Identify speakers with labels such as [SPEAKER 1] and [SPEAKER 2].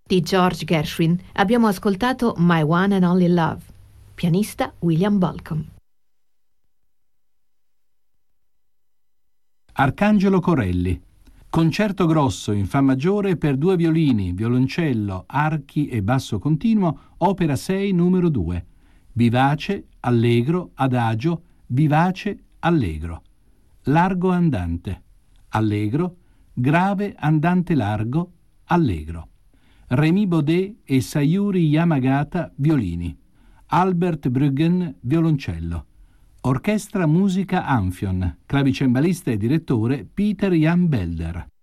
[SPEAKER 1] Di George Gershwin abbiamo ascoltato My One and Only Love. Pianista William Bolcom.
[SPEAKER 2] Arcangelo Corelli. Concerto grosso in fa maggiore per 2 violini, violoncello, archi e basso continuo, opera 6 numero 2. Vivace, allegro, adagio, vivace, allegro. Largo andante, allegro, grave andante largo, allegro. Rémy Baudet e Sayuri Yamagata, violini. Albert Bruggen, violoncello. Orchestra Musica Amphion, clavicembalista e direttore Peter Jan Belder.